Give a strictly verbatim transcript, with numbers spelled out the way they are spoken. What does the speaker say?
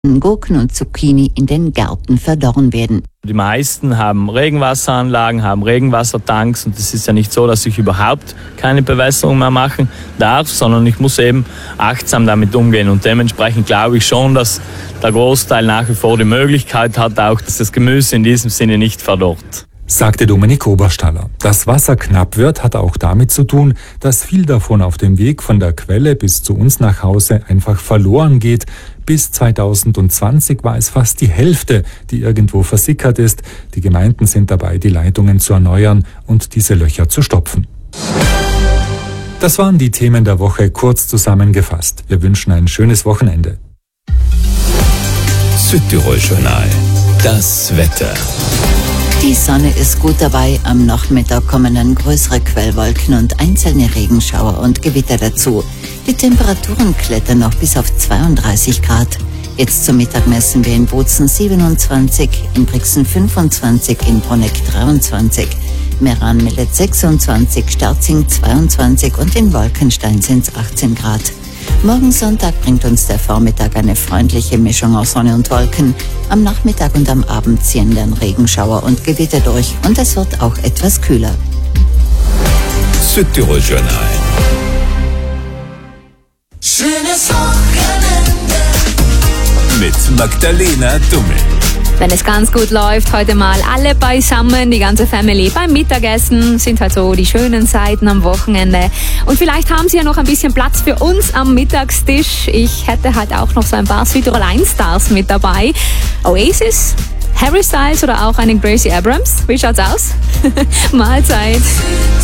Gurken und Zucchini in den Gärten verdorren werden. Die meisten haben Regenwasseranlagen, haben Regenwassertanks und es ist ja nicht so, dass ich überhaupt keine Bewässerung mehr machen darf, sondern ich muss eben achtsam damit umgehen und dementsprechend glaube ich schon, dass der Großteil nach wie vor die Möglichkeit hat, auch dass das Gemüse in diesem Sinne nicht verdorrt. Sagte Dominik Oberstaller. Dass Wasser knapp wird, hat auch damit zu tun, dass viel davon auf dem Weg von der Quelle bis zu uns nach Hause einfach verloren geht. Bis zweitausendzwanzig war es fast die Hälfte, die irgendwo versickert ist. Die Gemeinden sind dabei, die Leitungen zu erneuern und diese Löcher zu stopfen. Das waren die Themen der Woche kurz zusammengefasst. Wir wünschen ein schönes Wochenende. Südtirol Journal. Das Wetter. Die Sonne ist gut dabei. Am Nachmittag kommen dann größere Quellwolken und einzelne Regenschauer und Gewitter dazu. Die Temperaturen klettern noch bis auf zweiunddreißig Grad. Jetzt zum Mittag messen wir in Bozen siebenundzwanzig, in Brixen fünfundzwanzig, in Bruneck dreiundzwanzig, Meran meldet sechsundzwanzig, Sterzing zweiundzwanzig und in Wolkenstein sind es achtzehn Grad. Morgen Sonntag bringt uns der Vormittag eine freundliche Mischung aus Sonne und Wolken. Am Nachmittag und am Abend ziehen dann Regenschauer und Gewitter durch und es wird auch etwas kühler. Südtirol Journal. Schönes Wochenende Mit Magdalena Dummel. Wenn es ganz gut läuft, heute mal alle beisammen, die ganze Family beim Mittagessen, sind halt so die schönen Zeiten am Wochenende. Und vielleicht haben Sie ja noch ein bisschen Platz für uns am Mittagstisch. Ich hätte halt auch noch so ein paar Südtirol eins Stars mit dabei. Oasis, Harry Styles oder auch einen Gracie Abrams. Wie schaut's aus? Mahlzeit.